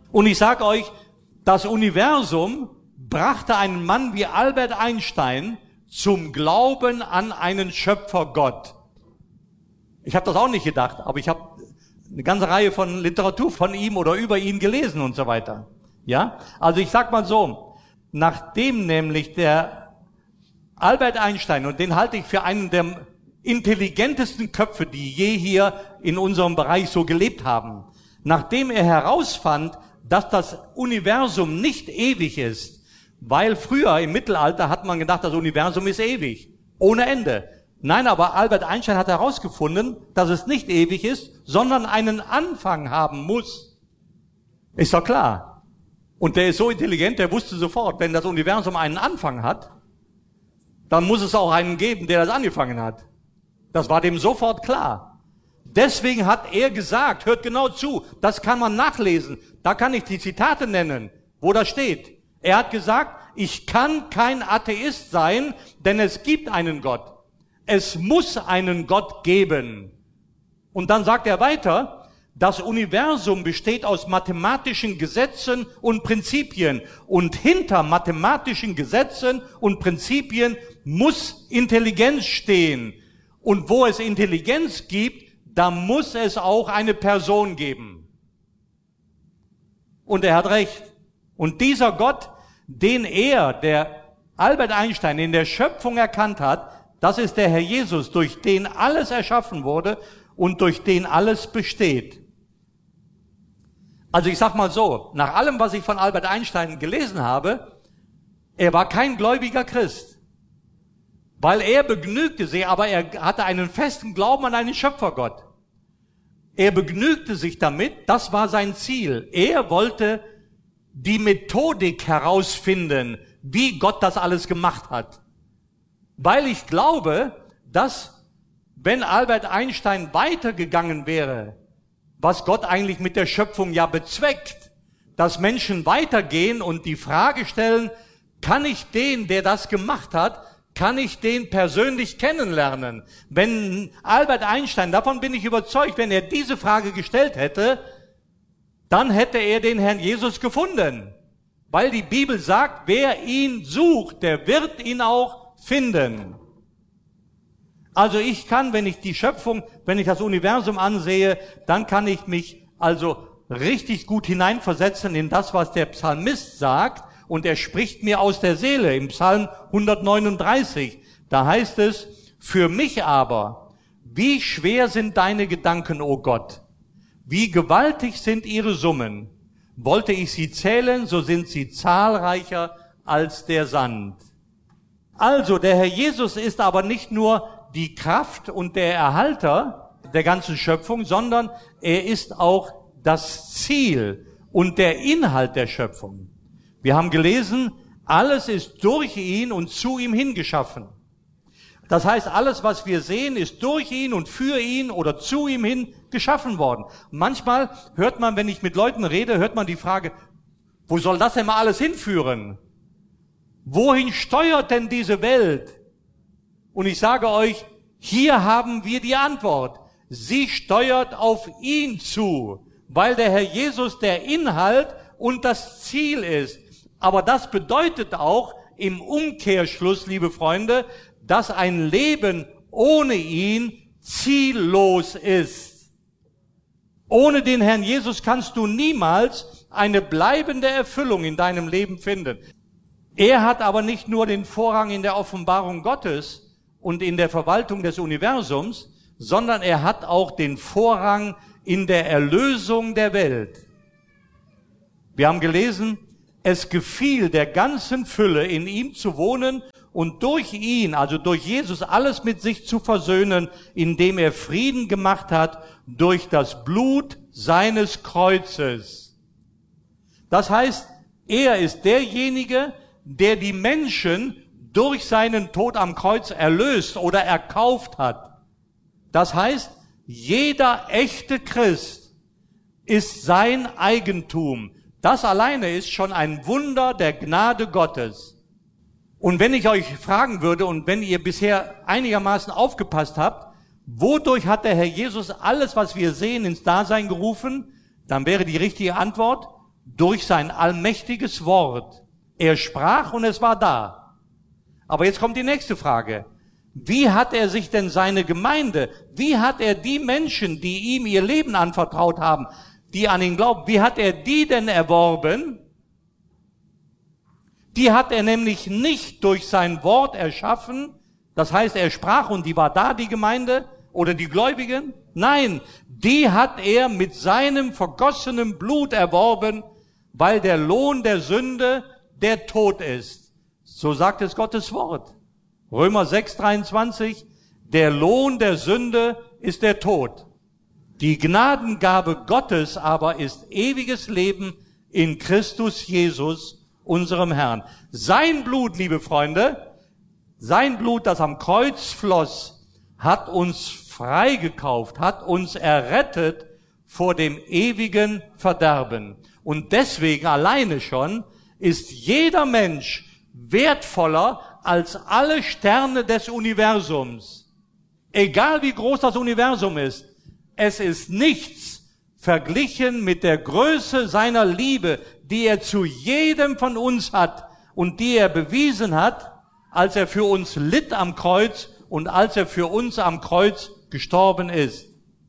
Und ich sage euch, das Universum brachte einen Mann wie Albert Einstein zum Glauben an einen Schöpfergott. Ich habe das auch nicht gedacht, aber ich habe eine ganze Reihe von Literatur von ihm oder über ihn gelesen und so weiter. Ja, also ich sag mal so, nachdem nämlich der Albert Einstein, und den halte ich für einen der intelligentesten Köpfe, die je hier in unserem Bereich so gelebt haben, nachdem er herausfand, dass das Universum nicht ewig ist, weil früher im Mittelalter hat man gedacht, das Universum ist ewig, ohne Ende. Nein, aber Albert Einstein hat herausgefunden, dass es nicht ewig ist, sondern einen Anfang haben muss. Ist doch klar. Und der ist so intelligent, der wusste sofort, wenn das Universum einen Anfang hat, dann muss es auch einen geben, der das angefangen hat. Das war dem sofort klar. Deswegen hat er gesagt, hört genau zu, das kann man nachlesen, da kann ich die Zitate nennen, wo das steht. Er hat gesagt, ich kann kein Atheist sein, denn es gibt einen Gott. Es muss einen Gott geben. Und dann sagt er weiter, das Universum besteht aus mathematischen Gesetzen und Prinzipien. Und hinter mathematischen Gesetzen und Prinzipien muss Intelligenz stehen. Und wo es Intelligenz gibt, da muss es auch eine Person geben. Und er hat recht. Und dieser Gott, den der Albert Einstein in der Schöpfung erkannt hat, das ist der Herr Jesus, durch den alles erschaffen wurde und durch den alles besteht. Also ich sag mal so, nach allem, was ich von Albert Einstein gelesen habe, er war kein gläubiger Christ. Weil er begnügte sich, aber er hatte einen festen Glauben an einen Schöpfergott. Er begnügte sich damit, das war sein Ziel. Er wollte die Methodik herausfinden, wie Gott das alles gemacht hat. Weil ich glaube, dass, wenn Albert Einstein weitergegangen wäre, was Gott eigentlich mit der Schöpfung ja bezweckt, dass Menschen weitergehen und die Frage stellen, kann ich den, der das gemacht hat, kann ich den persönlich kennenlernen? Wenn Albert Einstein, davon bin ich überzeugt, wenn er diese Frage gestellt hätte, dann hätte er den Herrn Jesus gefunden. Weil die Bibel sagt, wer ihn sucht, der wird ihn auch finden. Also ich kann, wenn ich die Schöpfung, wenn ich das Universum ansehe, dann kann ich mich also richtig gut hineinversetzen in das, was der Psalmist sagt, und er spricht mir aus der Seele im Psalm 139. Da heißt es, für mich aber, wie schwer sind deine Gedanken, o Gott, wie gewaltig sind ihre Summen. Wollte ich sie zählen, so sind sie zahlreicher als der Sand. Also, der Herr Jesus ist aber nicht nur die Kraft und der Erhalter der ganzen Schöpfung, sondern er ist auch das Ziel und der Inhalt der Schöpfung. Wir haben gelesen, alles ist durch ihn und zu ihm hingeschaffen. Das heißt, alles, was wir sehen, ist durch ihn und für ihn oder zu ihm hin geschaffen worden. Manchmal hört man, wenn ich mit Leuten rede, hört man die Frage, wo soll das denn mal alles hinführen? Wohin steuert denn diese Welt? Und ich sage euch, hier haben wir die Antwort. Sie steuert auf ihn zu, weil der Herr Jesus der Inhalt und das Ziel ist. Aber das bedeutet auch im Umkehrschluss, liebe Freunde, dass ein Leben ohne ihn ziellos ist. Ohne den Herrn Jesus kannst du niemals eine bleibende Erfüllung in deinem Leben finden. Er hat aber nicht nur den Vorrang in der Offenbarung Gottes und in der Verwaltung des Universums, sondern er hat auch den Vorrang in der Erlösung der Welt. Wir haben gelesen, es gefiel der ganzen Fülle, in ihm zu wohnen und durch ihn, also durch Jesus, alles mit sich zu versöhnen, indem er Frieden gemacht hat durch das Blut seines Kreuzes. Das heißt, er ist derjenige, der die Menschen durch seinen Tod am Kreuz erlöst oder erkauft hat. Das heißt, jeder echte Christ ist sein Eigentum. Das alleine ist schon ein Wunder der Gnade Gottes. Und wenn ich euch fragen würde, und wenn ihr bisher einigermaßen aufgepasst habt, wodurch hat der Herr Jesus alles, was wir sehen, ins Dasein gerufen, dann wäre die richtige Antwort, durch sein allmächtiges Wort. Er sprach und es war da. Aber jetzt kommt die nächste Frage. Wie hat er sich denn seine Gemeinde, wie hat er die Menschen, die ihm ihr Leben anvertraut haben, die an ihn glauben, wie hat er die denn erworben? Die hat er nämlich nicht durch sein Wort erschaffen, das heißt, er sprach und die war da, die Gemeinde oder die Gläubigen. Nein, die hat er mit seinem vergossenen Blut erworben, weil der Lohn der Sünde der Tod ist. So sagt es Gottes Wort. Römer 6,23, der Lohn der Sünde ist der Tod. Die Gnadengabe Gottes aber ist ewiges Leben in Christus Jesus, unserem Herrn. Sein Blut, liebe Freunde, sein Blut, das am Kreuz floss, hat uns freigekauft, hat uns errettet vor dem ewigen Verderben. Und deswegen alleine schon ist jeder Mensch wertvoller als alle Sterne des Universums. Egal wie groß das Universum ist, es ist nichts verglichen mit der Größe seiner Liebe, die er zu jedem von uns hat und die er bewiesen hat, als er für uns litt am Kreuz und als er für uns am Kreuz gestorben ist.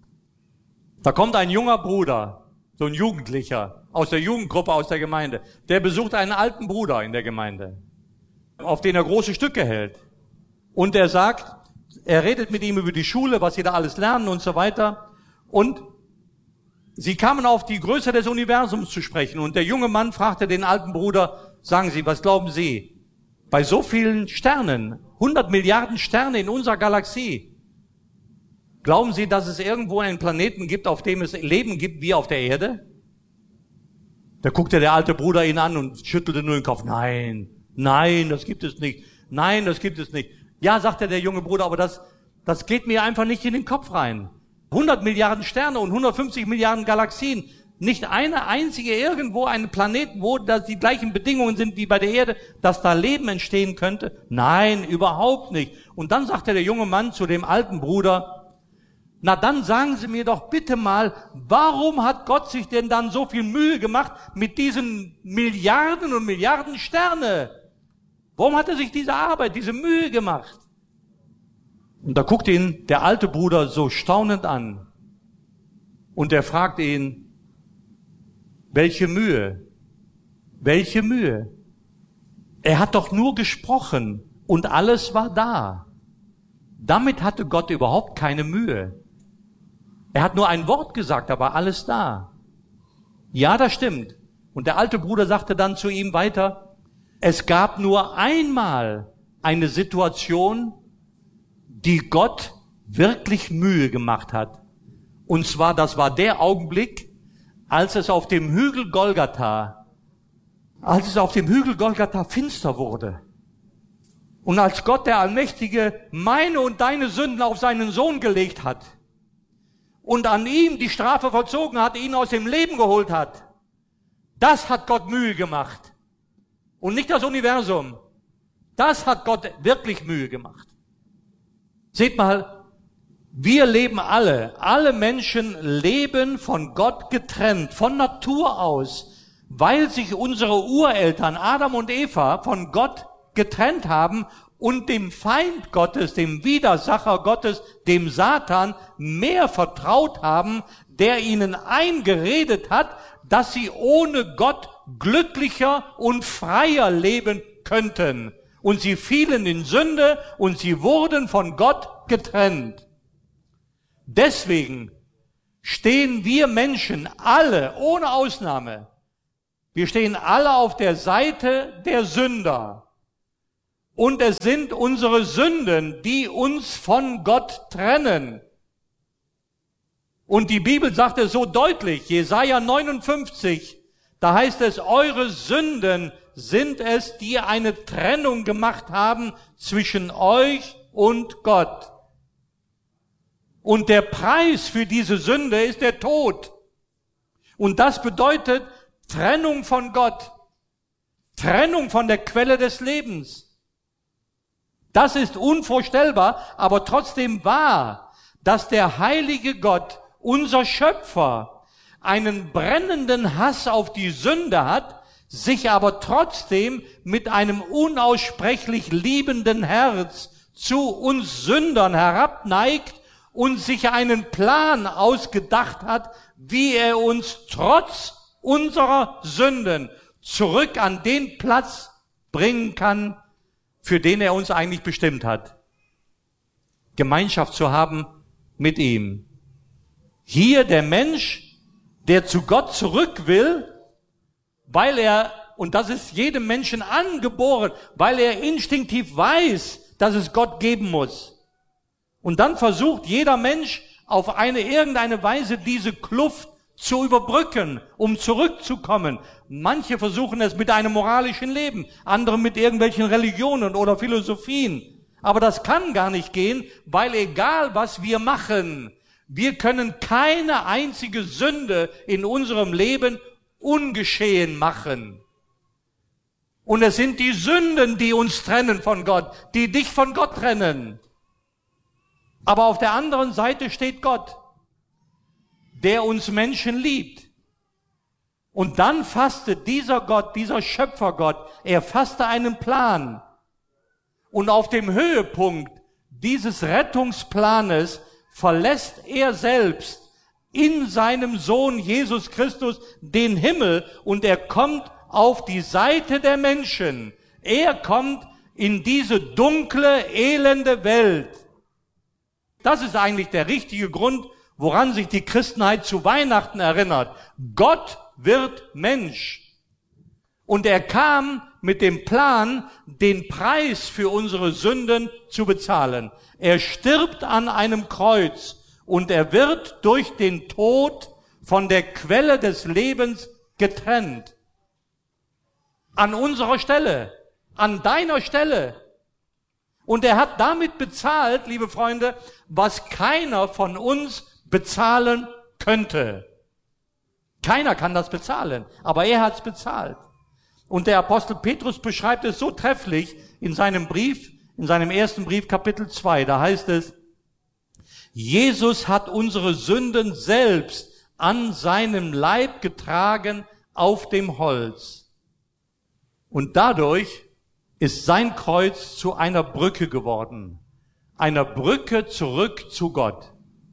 Da kommt ein junger Bruder, so ein Jugendlicher, aus der Jugendgruppe, aus der Gemeinde. Der besucht einen alten Bruder in der Gemeinde, auf den er große Stücke hält. Und er sagt, er redet mit ihm über die Schule, was sie da alles lernen und so weiter. Und sie kamen auf die Größe des Universums zu sprechen. Und der junge Mann fragte den alten Bruder, sagen Sie, was glauben Sie? Bei so vielen Sternen, 100 Milliarden Sterne in unserer Galaxie, glauben Sie, dass es irgendwo einen Planeten gibt, auf dem es Leben gibt wie auf der Erde? Da guckte der alte Bruder ihn an und schüttelte nur den Kopf. Nein, das gibt es nicht. Nein, das gibt es nicht. Ja, sagte der junge Bruder, aber das geht mir einfach nicht in den Kopf rein. 100 Milliarden Sterne und 150 Milliarden Galaxien. Nicht eine einzige irgendwo, einen Planeten, wo das die gleichen Bedingungen sind wie bei der Erde, dass da Leben entstehen könnte? Nein, überhaupt nicht. Und dann sagte der junge Mann zu dem alten Bruder, na dann sagen Sie mir doch bitte mal, warum hat Gott sich denn dann so viel Mühe gemacht mit diesen Milliarden und Milliarden Sterne? Warum hat er sich diese Arbeit, diese Mühe gemacht? Und da guckt ihn der alte Bruder so staunend an. Und er fragt ihn, welche Mühe? Welche Mühe? Er hat doch nur gesprochen und alles war da. Damit hatte Gott überhaupt keine Mühe. Er hat nur ein Wort gesagt, da war alles da. Ja, das stimmt. Und der alte Bruder sagte dann zu ihm weiter, es gab nur einmal eine Situation, die Gott wirklich Mühe gemacht hat. Und zwar, das war der Augenblick, als es auf dem Hügel Golgatha finster wurde. Und als Gott, der Allmächtige, meine und deine Sünden auf seinen Sohn gelegt hat und an ihm die Strafe vollzogen hat, ihn aus dem Leben geholt hat, das hat Gott Mühe gemacht. Und nicht das Universum. Das hat Gott wirklich Mühe gemacht. Seht mal, wir leben alle Menschen leben von Gott getrennt, von Natur aus, weil sich unsere Ureltern Adam und Eva von Gott getrennt haben und dem Feind Gottes, dem Widersacher Gottes, dem Satan, mehr vertraut haben, der ihnen eingeredet hat, dass sie ohne Gott glücklicher und freier leben könnten. Und sie fielen in Sünde und sie wurden von Gott getrennt. Deswegen stehen wir Menschen alle, ohne Ausnahme, wir stehen alle auf der Seite der Sünder. Und es sind unsere Sünden, die uns von Gott trennen. Und die Bibel sagt es so deutlich, Jesaja 59, da heißt es, eure Sünden sind es, die eine Trennung gemacht haben zwischen euch und Gott. Und der Preis für diese Sünde ist der Tod. Und das bedeutet Trennung von Gott, Trennung von der Quelle des Lebens. Das ist unvorstellbar, aber trotzdem wahr, dass der heilige Gott, unser Schöpfer, einen brennenden Hass auf die Sünde hat, sich aber trotzdem mit einem unaussprechlich liebenden Herz zu uns Sündern herabneigt und sich einen Plan ausgedacht hat, wie er uns trotz unserer Sünden zurück an den Platz bringen kann, für den er uns eigentlich bestimmt hat. Gemeinschaft zu haben mit ihm. Hier der Mensch, der zu Gott zurück will, weil er, und das ist jedem Menschen angeboren, weil er instinktiv weiß, dass es Gott geben muss. Und dann versucht jeder Mensch auf irgendeine Weise diese Kluft zu überbrücken, um zurückzukommen. Manche versuchen es mit einem moralischen Leben, andere mit irgendwelchen Religionen oder Philosophien. Aber das kann gar nicht gehen, weil egal was wir machen, wir können keine einzige Sünde in unserem Leben ungeschehen machen. Und es sind die Sünden, die uns trennen von Gott, die dich von Gott trennen. Aber auf der anderen Seite steht Gott, der uns Menschen liebt. Und dann fasste dieser Gott, dieser Schöpfergott, er fasste einen Plan. Und auf dem Höhepunkt dieses Rettungsplanes verlässt er selbst in seinem Sohn Jesus Christus den Himmel und er kommt auf die Seite der Menschen. Er kommt in diese dunkle, elende Welt. Das ist eigentlich der richtige Grund, woran sich die Christenheit zu Weihnachten erinnert. Gott wird Mensch. Und er kam mit dem Plan, den Preis für unsere Sünden zu bezahlen. Er stirbt an einem Kreuz und er wird durch den Tod von der Quelle des Lebens getrennt. An unserer Stelle, an deiner Stelle. Und er hat damit bezahlt, liebe Freunde, was keiner von uns bezahlen könnte. Keiner kann das bezahlen, aber er hat es bezahlt. Und der Apostel Petrus beschreibt es so trefflich in seinem Brief, in seinem ersten Brief, Kapitel 2. Da heißt es, Jesus hat unsere Sünden selbst an seinem Leib getragen auf dem Holz. Und dadurch ist sein Kreuz zu einer Brücke geworden. Einer Brücke zurück zu Gott.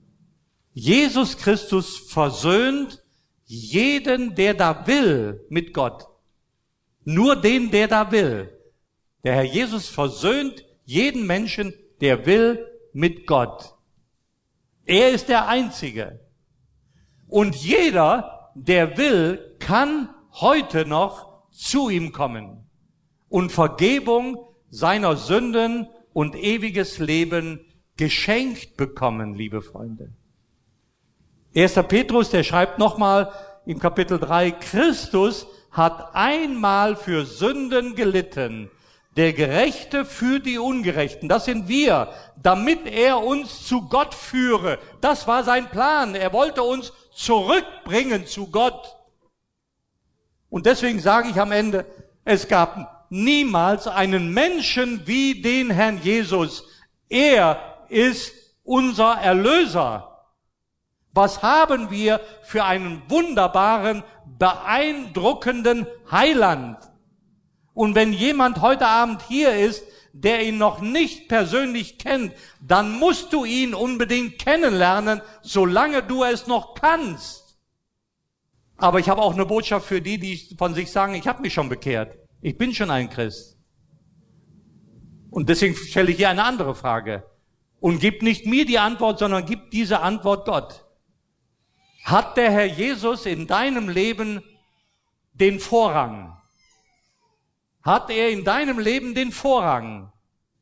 Jesus Christus versöhnt jeden, der da will, mit Gott. Nur den, der da will. Der Herr Jesus versöhnt jeden Menschen, der will, mit Gott. Er ist der Einzige. Und jeder, der will, kann heute noch zu ihm kommen und Vergebung seiner Sünden und ewiges Leben geschenkt bekommen, liebe Freunde. 1. Petrus, der schreibt nochmal im Kapitel 3, Christus hat einmal für Sünden gelitten, der Gerechte für die Ungerechten. Das sind wir, damit er uns zu Gott führe. Das war sein Plan. Er wollte uns zurückbringen zu Gott. Und deswegen sage ich am Ende, es gab niemals einen Menschen wie den Herrn Jesus. Er ist unser Erlöser. Was haben wir für einen wunderbaren, beeindruckenden Heiland? Und wenn jemand heute Abend hier ist, der ihn noch nicht persönlich kennt, dann musst du ihn unbedingt kennenlernen, solange du es noch kannst. Aber ich habe auch eine Botschaft für die, die von sich sagen, ich habe mich schon bekehrt. Ich bin schon ein Christ. Und deswegen stelle ich hier eine andere Frage. Und gib nicht mir die Antwort, sondern gib diese Antwort Gott. Hat der Herr Jesus in deinem Leben den Vorrang? Hat er in deinem Leben den Vorrang?